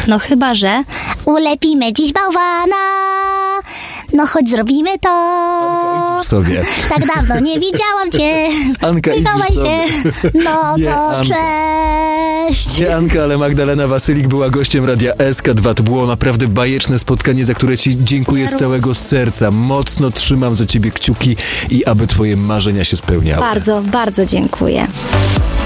No chyba, że ulepimy dziś bałwana. No chodź zrobimy to. Anka, idź sobie. Tak dawno nie widziałam cię. Anka, idź Chowaj sobie. się. No Nie, to Anka. cześć. Nie Anka, ale Magdalena Wasylik była gościem Radia SK2. To było naprawdę bajeczne spotkanie, za które ci dziękuję z całego serca. Mocno trzymam za ciebie kciuki i aby twoje marzenia się spełniały. Bardzo, bardzo dziękuję.